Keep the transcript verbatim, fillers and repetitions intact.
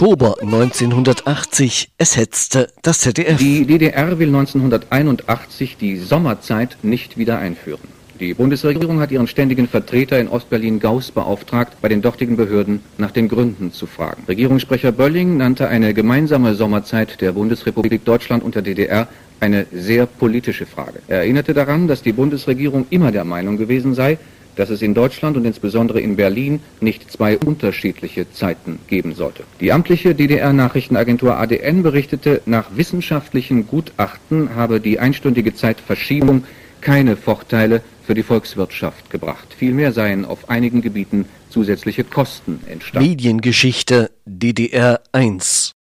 Oktober neunzehnhundertachtzig. Es hetzte das Z D F. Die D D R will neunzehnhunderteinundachtzig die Sommerzeit nicht wieder einführen. Die Bundesregierung hat ihren ständigen Vertreter in Ostberlin Gauß beauftragt, bei den dortigen Behörden nach den Gründen zu fragen. Regierungssprecher Bölling nannte eine gemeinsame Sommerzeit der Bundesrepublik Deutschland und der D D R eine sehr politische Frage. Er erinnerte daran, dass die Bundesregierung immer der Meinung gewesen sei, dass es in Deutschland und insbesondere in Berlin nicht zwei unterschiedliche Zeiten geben sollte. Die amtliche D D R-Nachrichtenagentur A D N berichtete, nach wissenschaftlichen Gutachten habe die einstündige Zeitverschiebung keine Vorteile für die Volkswirtschaft gebracht. Vielmehr seien auf einigen Gebieten zusätzliche Kosten entstanden. Mediengeschichte D D R eins